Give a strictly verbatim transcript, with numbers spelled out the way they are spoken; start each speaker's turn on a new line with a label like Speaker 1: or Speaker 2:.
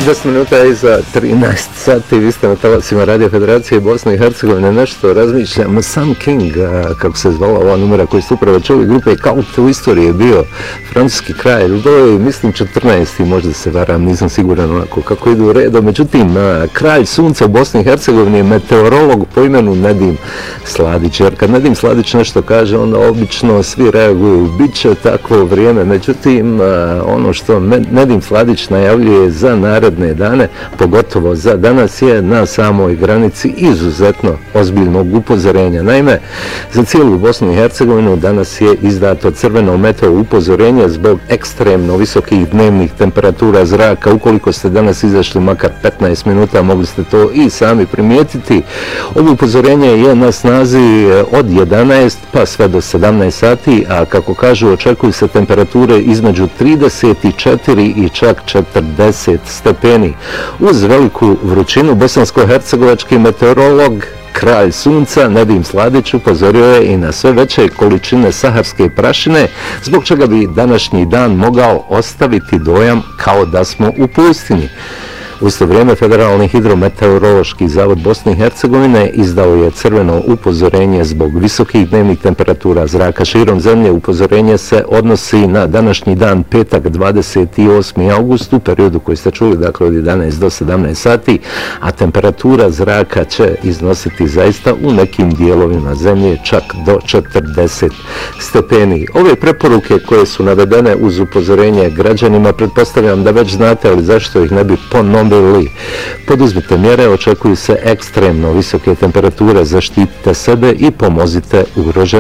Speaker 1: deset minuta iza trinaest sati, vi ste na talasima Radio Federacije Bosne i Hercegovine. Nešto razmišljamo. Sam King, kako se zvala ova numera koju ste upravo čuli, grupe Cult u istoriji je bio francuski kralj. To je, mislim, četrnaesti, možda se varam, nisam siguran onako kako idu u redu. Međutim, kralj sunca u Bosni i Hercegovini je meteorolog po imenu Nedim Sladić. Jer kad Nedim Sladić nešto kaže, onda obično svi reaguju, bit će takvo vrijeme. Međutim, ono što Nedim Sladić najavljuje za naredne dane, pogotovo za danas, je na samoj granici izuzetno ozbiljnog upozorenja. Naime, za cijelu Bosnu i Hercegovinu danas je izdato crveno meteo upozorenje zbog ekstremno visokih dnevnih temperatura zraka. Ukoliko ste danas izašli makar petnaest minuta, mogli ste to i sami primijetiti. Ovo upozorenje je na snazi od jedanaest pa sve do sedamnaest sati, a kako kažu, očekuju se temperature između trideset četiri i čak četrdeset stepeni. Uz veliku vrućinu, bosansko-hercegovački meteorolog, kralj sunca Nedim Sladić upozorio je i na sve veće količine saharske prašine, zbog čega bi današnji dan mogao ostaviti dojam kao da smo u pustinji. U isto vrijeme Federalni hidrometeorološki zavod Bosne i Hercegovine izdao je crveno upozorenje zbog visokih dnevnih temperatura zraka širom zemlje. Upozorenje se odnosi na današnji dan, petak dvadeset osmi august, u periodu koji ste čuli, dakle od jedanaest do sedamnaest sati, a temperatura zraka će iznositi zaista u nekim dijelovima zemlje čak do četrdeset stepeni. Ove preporuke koje su navedene uz upozorenje građanima, pretpostavljam da već znate, ali zašto ih ne bi ponovili? Poduzmite mjere, očekuju se ekstremno visoke temperature, zaštitite sebe i pomozite ugroženim.